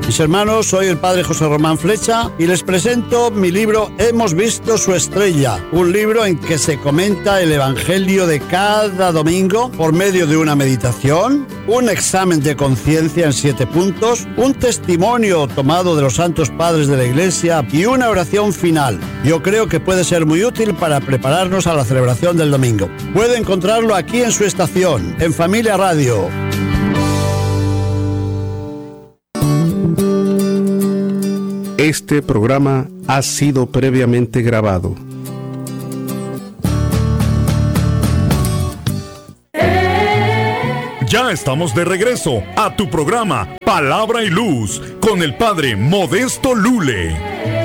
Mis hermanos, soy el padre José Román Flecha y les presento mi libro Hemos visto su estrella, un libro en que se comenta el evangelio de cada domingo por medio de una meditación, un examen de conciencia en 7 puntos, un testimonio tomado de los santos padres de la Iglesia y una oración final. Yo creo que puede ser muy útil para prepararnos a la celebración del domingo. Puede encontrarlo aquí en su estación, en Familia Radio. Este programa ha sido previamente grabado. Ya estamos de regreso a tu programa Palabra y Luz con el Padre Modesto Lule.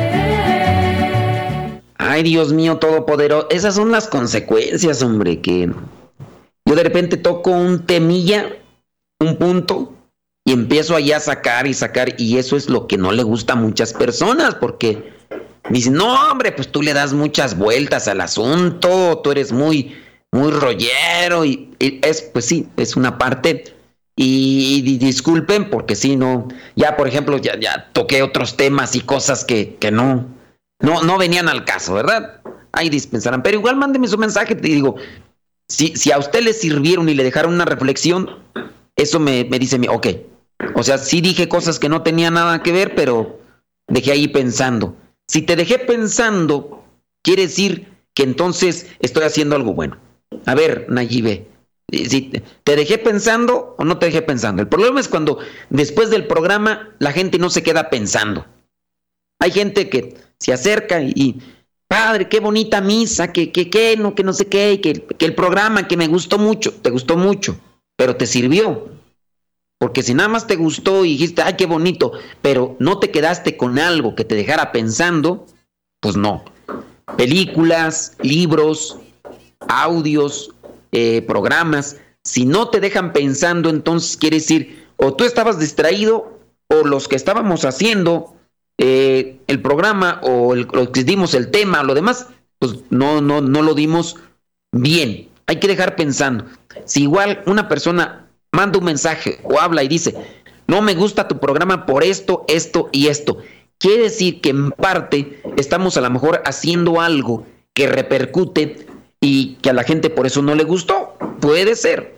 Ay, Dios mío todopoderoso, esas son las consecuencias, hombre, que yo de repente toco un temilla, un punto, y empiezo allá a sacar, y eso es lo que no le gusta a muchas personas, porque dicen, no, hombre, pues tú le das muchas vueltas al asunto, tú eres muy rollero, y es, pues sí, es una parte, y disculpen, porque sí, no, ya por ejemplo, ya toqué otros temas y cosas que no venían al caso, ¿verdad? Ahí dispensarán, pero igual mándeme su mensaje, te digo, si a usted le sirvieron y le dejaron una reflexión, eso me dice, ok, o sea, sí dije cosas que no tenían nada que ver, pero dejé ahí pensando. Si te dejé pensando, quiere decir que entonces estoy haciendo algo bueno. A ver, Nayibe, si ¿te dejé pensando o no te dejé pensando? El problema es cuando después del programa la gente no se queda pensando. Hay gente que se acerca y padre, qué bonita misa, que no sé qué, que el programa que me gustó mucho, te gustó mucho, pero te sirvió. Porque si nada más te gustó y dijiste, ay, qué bonito, pero no te quedaste con algo que te dejara pensando, pues no. Películas, libros, audios, programas, si no te dejan pensando, entonces quiere decir, o tú estabas distraído, o los que estábamos haciendo el programa, o lo que dimos el tema, lo demás, pues no lo dimos bien. Hay que dejar pensando. Si igual una persona manda un mensaje o habla y dice, no me gusta tu programa por esto, esto y esto, quiere decir que en parte estamos a lo mejor haciendo algo que repercute y que a la gente por eso no le gustó. Puede ser.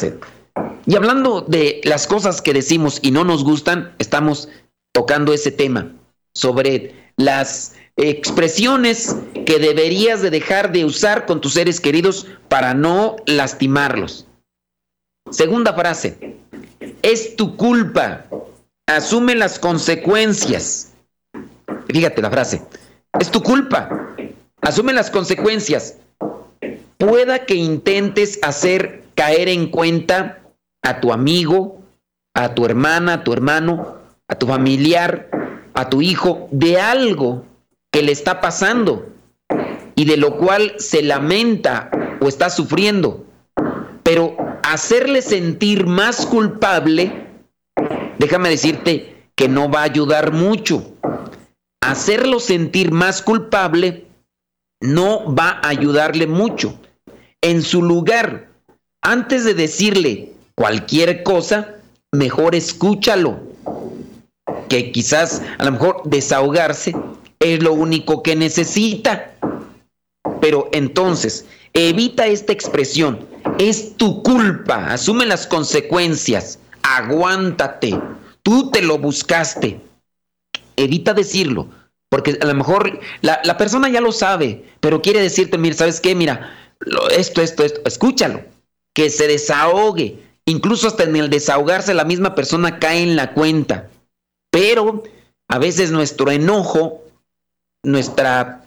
Y hablando de las cosas que decimos y no nos gustan, estamos tocando ese tema sobre las expresiones que deberías de dejar de usar con tus seres queridos para no lastimarlos. Segunda frase, es tu culpa, asume las consecuencias. Fíjate la frase, es tu culpa, asume las consecuencias. Pueda que intentes hacer caer en cuenta a tu amigo, a tu hermana, a tu hermano, a tu familiar, a tu hijo, de algo que le está pasando y de lo cual se lamenta o está sufriendo. Pero hacerle sentir más culpable, déjame decirte que no va a ayudar mucho. Hacerlo sentir más culpable no va a ayudarle mucho. En su lugar, antes de decirle cualquier cosa, mejor escúchalo. Que quizás a lo mejor desahogarse es lo único que necesita. Pero entonces, evita esta expresión. Es tu culpa, asume las consecuencias, aguántate, tú te lo buscaste. Evita decirlo, porque a lo mejor la persona ya lo sabe, pero quiere decirte, mira, ¿sabes qué? Mira, esto, escúchalo, que se desahogue. Incluso hasta en el desahogarse la misma persona cae en la cuenta. Pero a veces nuestro enojo, nuestra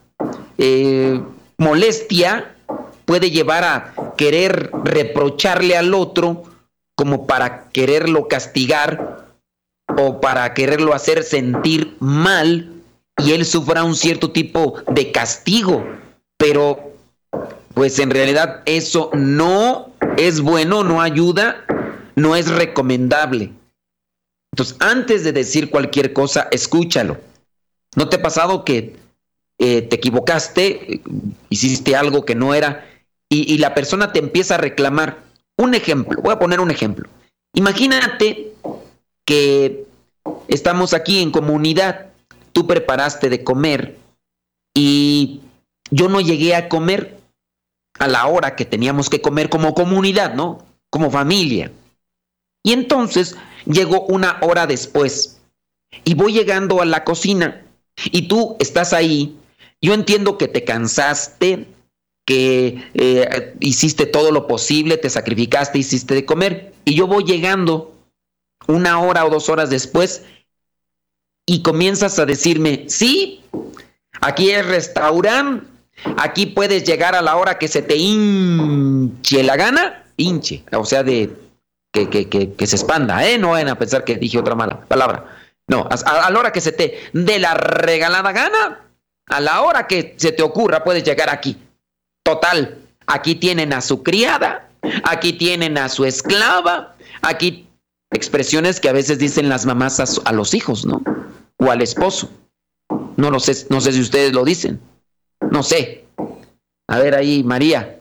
molestia puede llevar a querer reprocharle al otro como para quererlo castigar o para quererlo hacer sentir mal y él sufra un cierto tipo de castigo. Pero pues en realidad eso no es bueno, no ayuda, no es recomendable. Entonces, antes de decir cualquier cosa, escúchalo. ¿No te ha pasado que te equivocaste, hiciste algo que no era y la persona te empieza a reclamar? Un ejemplo, voy a poner un ejemplo. Imagínate que estamos aquí en comunidad, tú preparaste de comer y yo no llegué a comer a la hora que teníamos que comer como comunidad, ¿no? Como familia. Y entonces llegó una hora después y voy llegando a la cocina y tú estás ahí. Yo entiendo que te cansaste, que hiciste todo lo posible, te sacrificaste, hiciste de comer. Y yo voy llegando 1 hora o 2 horas después y comienzas a decirme, sí, aquí es restaurante, aquí puedes llegar a la hora que se te hinche la gana, hinche, o sea, de que se expanda, no vayan a pensar que dije otra mala palabra. No, a la hora que se te dé la regalada gana, a la hora que se te ocurra puedes llegar aquí. Total, aquí tienen a su criada, aquí tienen a su esclava, aquí expresiones que a veces dicen las mamás a los hijos, ¿no? O al esposo. No sé si ustedes lo dicen. No sé. A ver ahí, María,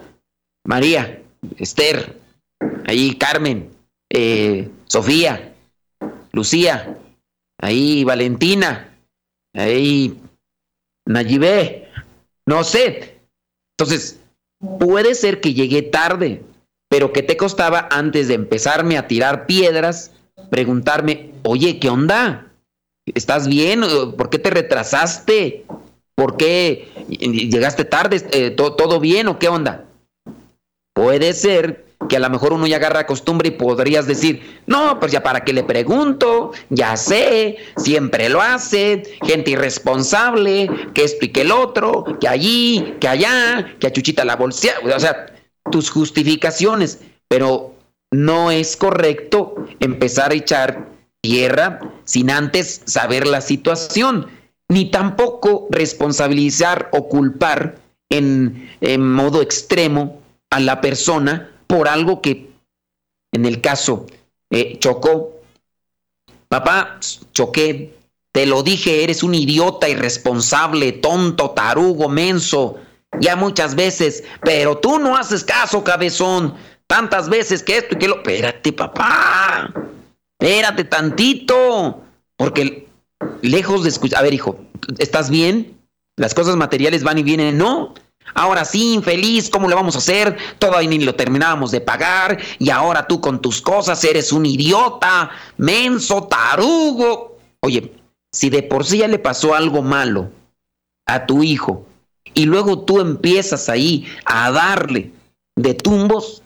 Esther, ahí Carmen, Sofía, Lucía, ahí Valentina, ahí Nayibé, no sé. Entonces, puede ser que llegué tarde, pero que te costaba antes de empezarme a tirar piedras, preguntarme, oye, ¿qué onda? ¿Estás bien? ¿Por qué te retrasaste? ¿Por qué llegaste tarde? ¿Todo bien o qué onda? Puede ser que a lo mejor uno ya agarra costumbre y podrías decir, no, pues ya para qué le pregunto, ya sé, siempre lo hace, gente irresponsable, que esto y que el otro, que allí, que allá, que a Chuchita la bolsea, o sea, tus justificaciones, pero no es correcto empezar a echar tierra sin antes saber la situación, ni tampoco responsabilizar o culpar en modo extremo a la persona por algo que, en el caso, chocó. Papá, choqué, te lo dije, eres un idiota, irresponsable, tonto, tarugo, menso, ya muchas veces, pero tú no haces caso, cabezón, tantas veces que esto y que lo... Espérate, papá, espérate tantito, porque lejos de escuchar... A ver, hijo, ¿estás bien? Las cosas materiales van y vienen, ¿no? Ahora sí, infeliz, ¿cómo le vamos a hacer? Todavía ni lo terminábamos de pagar y ahora tú con tus cosas eres un idiota, menso, tarugo. Oye, si de por sí ya le pasó algo malo a tu hijo y luego tú empiezas ahí a darle de tumbos,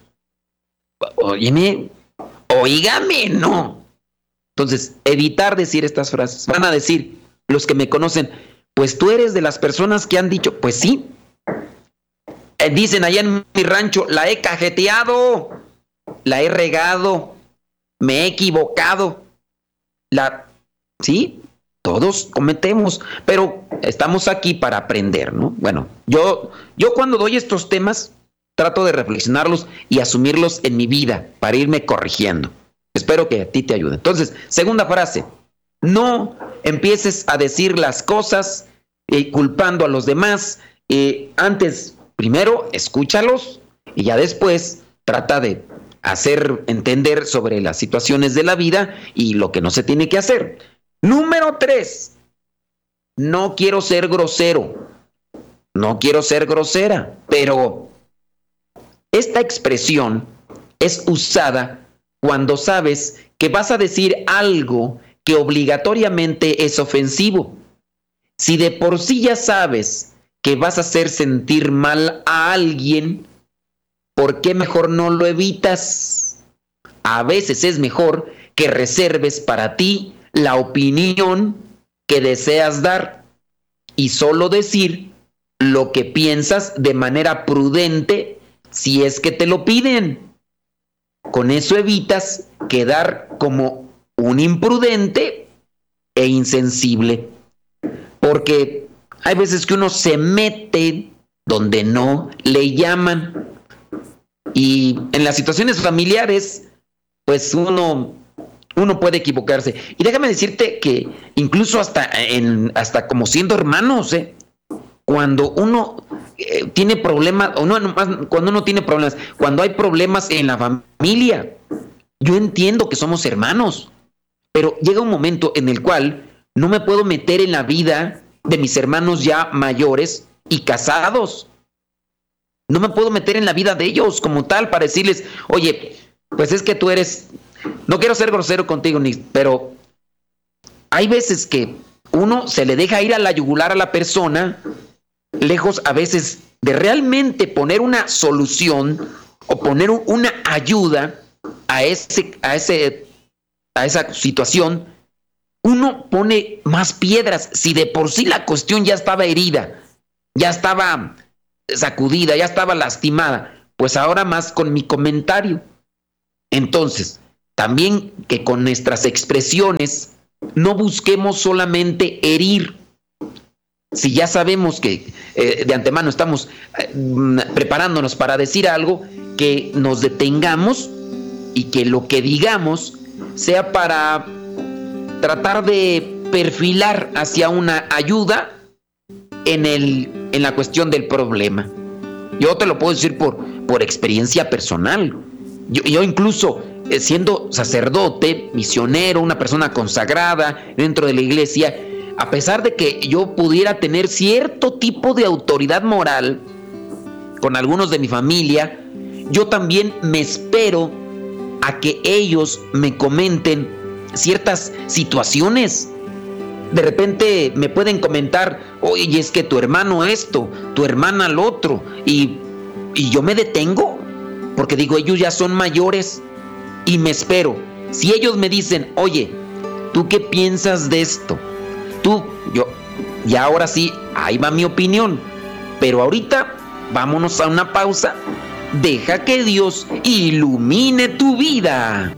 óyeme, oígame, no. Entonces, evitar decir estas frases. Van a decir los que me conocen, pues tú eres de las personas que han dicho, pues sí. Dicen allá en mi rancho, la he cajeteado, la he regado, me he equivocado. Sí, todos cometemos, pero estamos aquí para aprender, ¿no? Bueno, yo cuando doy estos temas, trato de reflexionarlos y asumirlos en mi vida para irme corrigiendo. Espero que a ti te ayude. Entonces, segunda frase, no empieces a decir las cosas culpando a los demás. Primero, escúchalos y ya después trata de hacer entender sobre las situaciones de la vida y lo que no se tiene que hacer. Número 3, no quiero ser grosero, no quiero ser grosera, pero esta expresión es usada cuando sabes que vas a decir algo que obligatoriamente es ofensivo. Si de por sí ya sabes que vas a hacer sentir mal a alguien, ¿por qué mejor no lo evitas? A veces es mejor que reserves para ti la opinión que deseas dar y solo decir lo que piensas de manera prudente si es que te lo piden. Con eso evitas quedar como un imprudente e insensible, porque hay veces que uno se mete donde no le llaman. Y en las situaciones familiares, pues uno puede equivocarse. Y déjame decirte que incluso hasta como siendo hermanos, cuando uno tiene problemas, cuando uno tiene problemas, cuando hay problemas en la familia, yo entiendo que somos hermanos, Pero llega un momento en el cual no me puedo meter en la vida de mis hermanos ya mayores y casados. No me puedo meter en la vida de ellos como tal para decirles, oye, pues es que tú eres... No quiero ser grosero contigo, pero hay veces que uno se le deja ir a la yugular a la persona, lejos a veces de realmente poner una solución o poner una ayuda a esa situación. Uno pone más piedras. Si de por sí la cuestión ya estaba herida, ya estaba sacudida, ya estaba lastimada, pues ahora más con mi comentario. Entonces, también que con nuestras expresiones no busquemos solamente herir. Si ya sabemos que de antemano estamos preparándonos para decir algo, que nos detengamos y que lo que digamos sea para tratar de perfilar hacia una ayuda en la cuestión del problema. Yo te lo puedo decir por experiencia personal. Yo incluso siendo sacerdote, misionero, una persona consagrada dentro de la iglesia, a pesar de que yo pudiera tener cierto tipo de autoridad moral con algunos de mi familia, yo también me espero a que ellos me comenten ciertas situaciones. De repente me pueden comentar, oye, es que tu hermano esto, tu hermana lo otro, y yo me detengo, porque digo, ellos ya son mayores, y me espero. Si ellos me dicen, oye, ¿tú qué piensas de esto? Y ahora sí, ahí va mi opinión, pero ahorita vámonos a una pausa. Deja que Dios ilumine tu vida.